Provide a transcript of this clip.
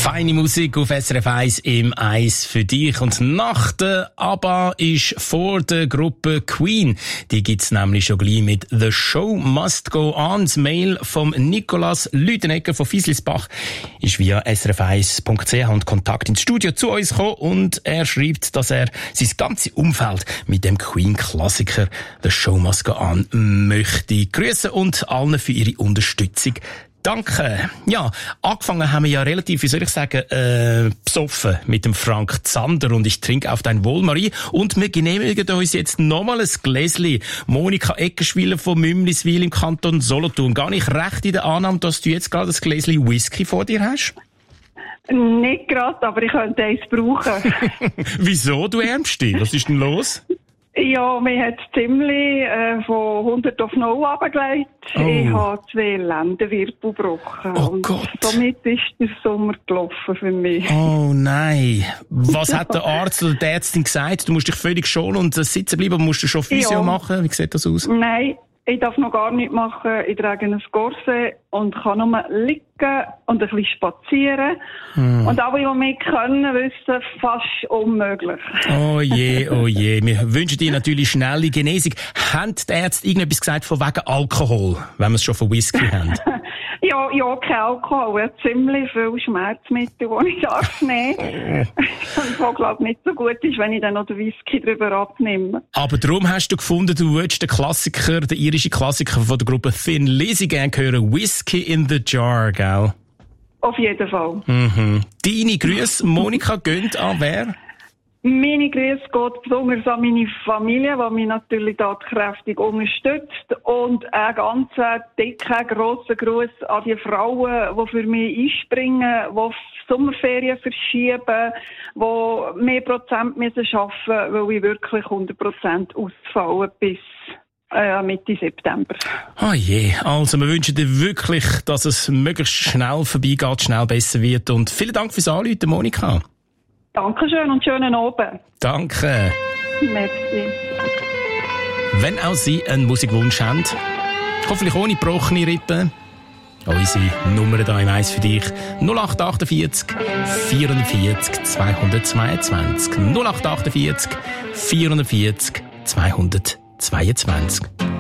Feine Musik auf SRF 1 im Eis für dich. Und nach der ABBA ist vor der Gruppe Queen. Die gibt's nämlich schon gleich mit «The Show Must Go On». Das Mail vom Nicolas Lüdenegger von Fieslisbach ist via srf1.ch und Kontakt ins Studio zu uns gekommen. Und er schreibt, dass er sein ganzes Umfeld mit dem Queen-Klassiker «The Show Must Go On» möchte grüßen und allen für ihre Unterstützung danke. Ja, angefangen haben wir ja relativ, wie soll ich sagen, besoffen mit dem Frank Zander und ich trinke auf dein Wohl, Marie. Und wir genehmigen uns jetzt nochmal ein Gläschen. Monika Eckerschwiller von Mümliswil im Kanton Solothurn. Gar nicht recht in der Annahme, dass du jetzt gerade ein Gläschen Whisky vor dir hast? Nicht gerade, aber ich könnte eins brauchen. Wieso, du Ärmste? Was ist denn los? Ja, mir hat es ziemlich von 100 auf 0 runtergelegt. Oh. Ich habe 2 Lendenwirbel gebrochen. Oh und Gott. somit ist der Sommer gelaufen für mich. Oh nein. Was hat der Arzt oder die Ärztin gesagt? Du musst dich völlig schonen und sitzen bleiben, aber musst du schon Physio machen? Wie sieht das aus? Nein, ich darf noch gar nichts machen. Ich trage ein Corset und kann nur liegen und ein bisschen spazieren. Und alle, die mich kennen, wissen, fast unmöglich. Oh je, oh je. Wir wünschen dir natürlich schnelle Genesung. Haben die Ärzte irgendetwas gesagt von wegen Alkohol, wenn wir es schon von Whisky haben? Ja, kein Alkohol. Ja, ziemlich viel Schmerzmittel, die ich darf nehmen. Was, glaube nicht so gut ist, wenn ich dann noch den Whisky drüber abnehme. Aber darum hast du gefunden, du würdest den Klassiker, den irischen Klassiker von der Gruppe Thin Lizzy gerne hören. Whisky in the Jar, gell? Auf jeden Fall. Mhm. Deine Grüße, Monika, gehen an wer? Meine Grüße geht besonders an meine Familie, die mich natürlich tatkräftig unterstützt. Und einen ganz dicken, grossen Gruß an die Frauen, die für mich einspringen, die die Sommerferien verschieben, die mehr Prozent müssen arbeiten, weil ich wirklich 100% ausfallen bis Mitte September. Oh je, also wir wünschen dir wirklich, dass es möglichst schnell vorbeigeht, schnell besser wird. Und vielen Dank fürs Anrufen, Monika. Dankeschön und schönen Abend. Danke. Merci. Wenn auch Sie einen Musikwunsch haben, hoffentlich ohne gebrochene Rippen, unsere Nummer hier im Eis für dich 0848 440 222 0848 440 222.